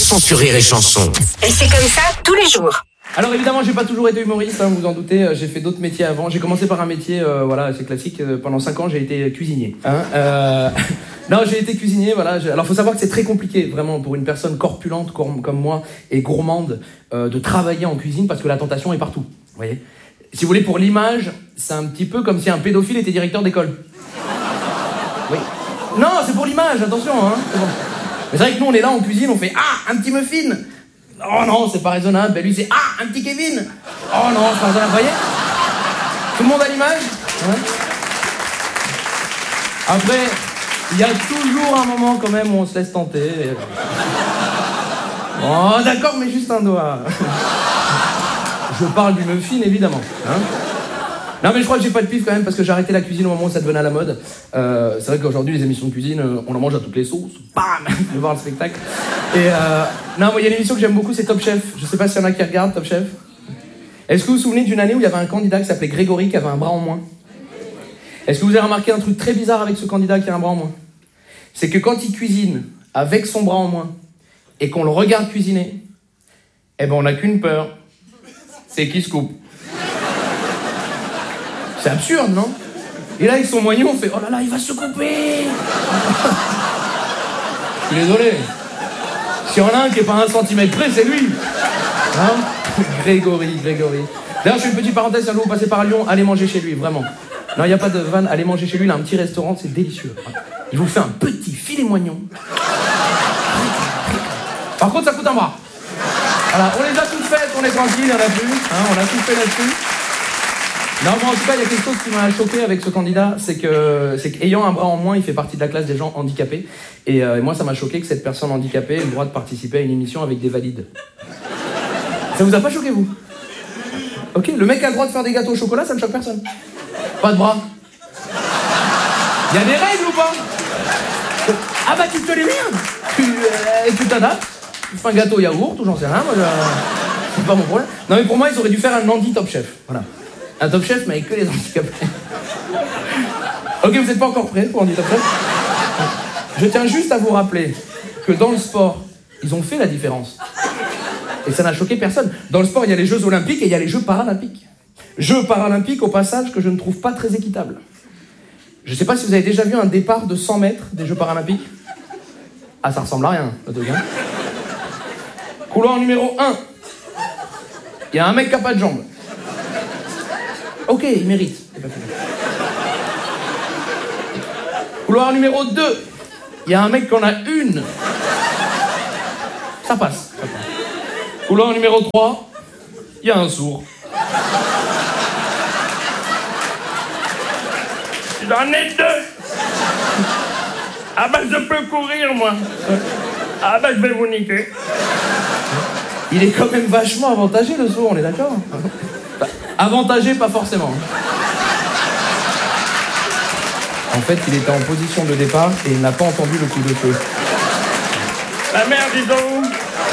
chansons sur Rire et Chanson. Et c'est comme ça tous les jours. Alors évidemment, j'ai pas toujours été humoriste, vous vous en doutez, j'ai fait d'autres métiers avant. J'ai commencé par un métier, c'est classique, pendant 5 ans j'ai été cuisinier. Non, j'ai été cuisinier, Alors faut savoir que c'est très compliqué, vraiment, pour une personne corpulente comme moi et gourmande, de travailler en cuisine parce que la tentation est partout, vous voyez. Si vous voulez, pour l'image, c'est un petit peu comme si un pédophile était directeur d'école. Oui. Non, c'est pour l'image, attention, c'est bon. Mais c'est vrai que nous, on est là en cuisine, on fait « Ah, un petit muffin !» Oh non, c'est pas raisonnable. Ben lui, c'est « Ah, un petit Kevin !» Oh non, c'est pas raisonnable, vous voyez. Tout le monde a l'image, Après, il y a toujours un moment quand même où on se laisse tenter. Oh, d'accord, mais juste un doigt. Je parle du muffin, évidemment. Non, mais je crois que j'ai pas de pif quand même, parce que j'ai arrêté la cuisine au moment où ça devenait à la mode. C'est vrai qu'aujourd'hui, les émissions de cuisine, on en mange à toutes les sauces. Bam, je vais voir le spectacle. Et non, moi, il y a une émission que j'aime beaucoup, c'est Top Chef. Je sais pas s'il y en a qui regardent Top Chef. Est-ce que vous vous souvenez d'une année où il y avait un candidat qui s'appelait Grégory, qui avait un bras en moins? Est-ce que vous avez remarqué un truc très bizarre avec ce candidat qui a un bras en moins? C'est que quand il cuisine avec son bras en moins, et qu'on le regarde cuisiner, eh ben on n'a qu'une peur. C'est qu'il se coupe. C'est absurde, non? Et là, avec son moignon, on fait « Oh là là, il va se couper !» Je suis désolé. S'il y en a un qui est pas 1 centimètre près, c'est lui. Grégory. D'ailleurs, je fais une petite parenthèse, si vous passez par Lyon, allez manger chez lui, vraiment. Non, il n'y a pas de vanne, allez manger chez lui, il a un petit restaurant, c'est délicieux. Il vous fait un petit filet moignon. Par contre, ça coûte un bras. Voilà, on les a toutes faites, on est tranquille, il n'y en a plus. On a tout fait là-dessus. Non, mais en tout cas, il y a quelque chose qui m'a choqué avec ce candidat, c'est qu'ayant un bras en moins, il fait partie de la classe des gens handicapés. Et moi, ça m'a choqué que cette personne handicapée ait le droit de participer à une émission avec des valides. Ça vous a pas choqué, vous? Ok, le mec a le droit de faire des gâteaux au chocolat, ça ne choque personne. Pas de bras. Il y a des règles ou pas? Ah bah tu te les mets, tu t'adaptes. Tu fais un gâteau au yaourt ou j'en sais rien, moi, c'est pas mon problème. Non mais pour moi, ils auraient dû faire un handi Top Chef, voilà. Un Top Chef, mais avec que les handicapés. Ok, vous n'êtes pas encore prêts pour un Top Chef? Je tiens juste à vous rappeler que dans le sport, ils ont fait la différence. Et ça n'a choqué personne. Dans le sport, il y a les Jeux Olympiques et il y a les Jeux Paralympiques. Jeux Paralympiques, au passage, que je ne trouve pas très équitable. Je ne sais pas si vous avez déjà vu un départ de 100 mètres des Jeux Paralympiques. Ah, ça ressemble à rien, le truc, Couloir numéro 1. Il y a un mec qui n'a pas de jambes. Ok, il mérite. Couloir numéro 2. Il y a un mec qui en a une. Ça passe. Couloir numéro 3. Il y a un sourd. J'en ai 2. Ah bah je peux courir, moi. Ah bah je vais vous niquer. Il est quand même vachement avantagé, le sourd, on est d'accord? Avantagé, pas forcément. En fait, il était en position de départ et il n'a pas entendu le coup de feu. La merde, dis donc.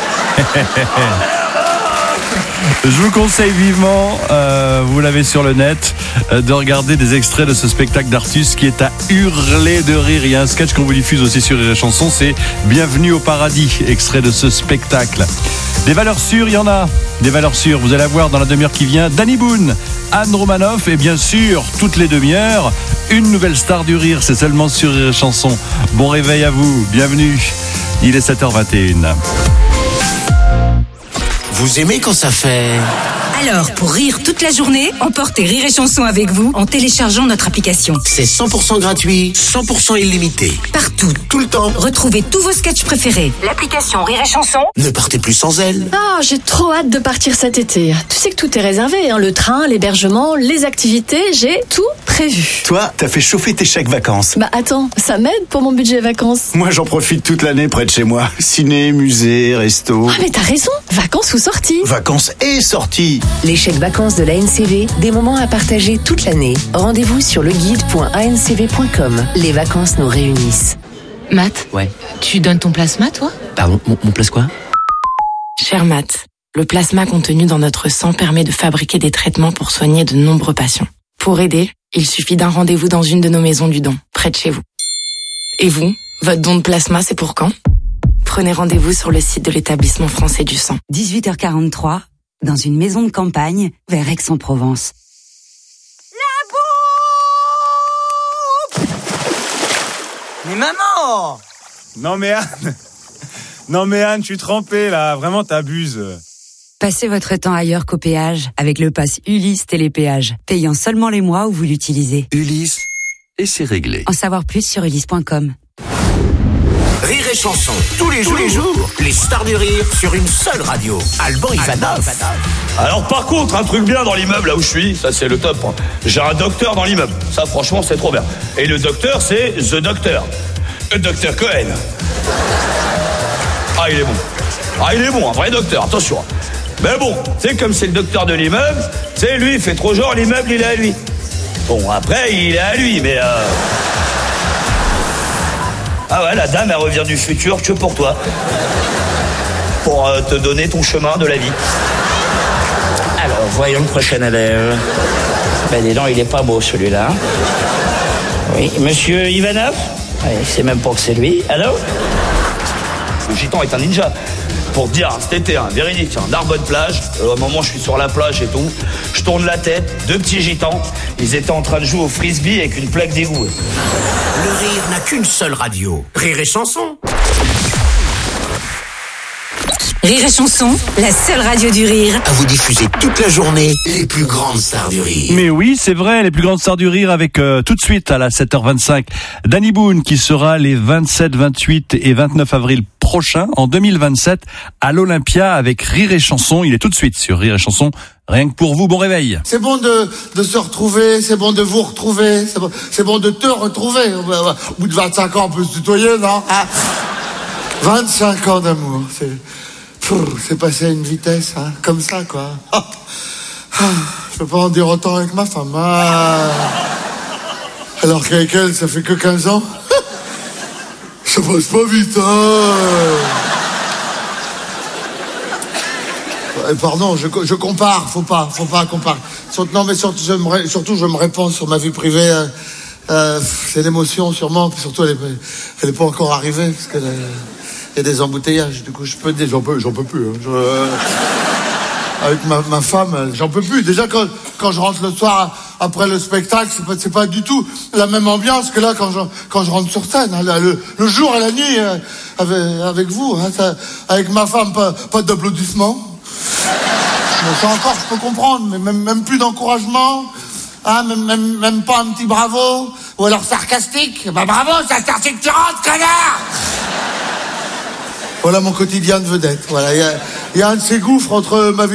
Je vous conseille vivement, vous l'avez sur le net, de regarder des extraits de ce spectacle d'Artus qui est à hurler de rire. Il y a un sketch qu'on vous diffuse aussi sur Rire et Chanson, c'est Bienvenue au paradis, extrait de ce spectacle. Des valeurs sûres, il y en a. Des valeurs sûres, vous allez avoir dans la demi-heure qui vient Danny Boone, Anne Romanoff et bien sûr, toutes les demi-heures, une nouvelle star du rire. C'est seulement sur Rire et Chanson. Bon réveil à vous, bienvenue. Il est 7h21. Vous aimez quand ça fait... Alors, pour rire toute la journée, emportez Rire et Chanson avec vous en téléchargeant notre application. C'est 100% gratuit, 100% illimité. Partout, tout le temps. Retrouvez tous vos sketchs préférés. L'application Rire et Chanson. Ne partez plus sans elle. Ah, j'ai trop hâte de partir cet été. Tu sais que tout est réservé, le train, l'hébergement, les activités, j'ai tout prévu. Toi, t'as fait chauffer tes chèques vacances. Bah attends, ça m'aide pour mon budget vacances. Moi, j'en profite toute l'année près de chez moi. Ciné, musée, resto. Ah mais t'as raison, vacances ou sorties. Vacances et sorties. Les chèques vacances de l'ANCV, des moments à partager toute l'année. Rendez-vous sur leguide.ancv.com. Les vacances nous réunissent. Matt, Ouais. tu donnes ton plasma, toi? Pardon, mon place quoi? Cher Matt, le plasma contenu dans notre sang permet de fabriquer des traitements pour soigner de nombreux patients. Pour aider, il suffit d'un rendez-vous dans une de nos maisons du don, près de chez vous. Et vous, votre don de plasma, c'est pour quand? prenez rendez-vous sur le site de l'établissement français du sang. 18h43, dans une maison de campagne, vers Aix-en-Provence. Mais maman! Non mais Anne, je suis trempé là, vraiment t'abuses. Passez votre temps ailleurs qu'au péage avec le pass Ulysse Télépéage, payant seulement les mois où vous l'utilisez. Ulysse, et c'est réglé. En savoir plus sur ulysse.com. Rire et chanson, tous les jours, les stars du rire sur une seule radio. Alban Ivanov. Alors par contre, un truc bien dans l'immeuble là où je suis, ça c'est le top. J'ai un docteur dans l'immeuble, ça franchement c'est trop bien. Et le docteur c'est The Doctor, le docteur Cohen. Ah il est bon. Ah il est bon, un vrai docteur, attention. Mais bon, c'est comme c'est le docteur de l'immeuble, c'est lui il fait trop genre l'immeuble il est à lui. Bon après il est à lui mais Ah ouais, la dame, elle revient du futur que pour toi. Pour te donner ton chemin de la vie. Alors, voyons le prochain élève. Ben, dis donc, il est pas beau, celui-là. Oui, monsieur Ivanov? Oui, c'est même pas que c'est lui. Allô? Le gitan est un ninja. Pour te dire, cet été, véridique, Narbonne plage. Au moment où je suis sur la plage et tout, je tourne la tête, 2 petits gitans. Ils étaient en train de jouer au frisbee avec une plaque d'égout. Le rire n'a qu'une seule radio. Rire et chanson. Rire et chanson, la seule radio du rire. À vous diffuser toute la journée les plus grandes stars du rire. Mais oui, c'est vrai, les plus grandes stars du rire avec tout de suite à la 7h25, Danny Boone qui sera les 27, 28 et 29 avril prochains en 2027 à l'Olympia avec Rire et chanson. Il est tout de suite sur Rire et chanson. Rien que pour vous, bon réveil. C'est bon de se retrouver, c'est bon de vous retrouver, c'est bon de te retrouver. Au bout de 25 ans, on peut se tutoyer, non? 25 ans d'amour, c'est passé à une vitesse, comme ça, quoi. Je peux pas en dire autant avec ma femme. Alors qu'avec elle, ça fait que 15 ans. Ça passe pas vite, Pardon, je compare, faut pas comparer. Non, mais surtout, je me réponds sur ma vie privée. C'est l'émotion, sûrement. Puis surtout, elle est pas encore arrivée, parce qu'il y a des embouteillages. Du coup, j'en peux plus. Avec ma femme, j'en peux plus. Déjà, quand je rentre le soir après le spectacle, c'est pas du tout la même ambiance que là quand je rentre sur scène. Le jour et la nuit avec vous, avec ma femme, pas d'applaudissements. Ça encore, je peux comprendre, mais même plus d'encouragement, même pas un petit bravo, ou alors sarcastique. Bah bravo, c'est sarcastique, tu rentres, connard. Voilà mon quotidien de vedette. Voilà, il y a un de ces gouffres entre ma vie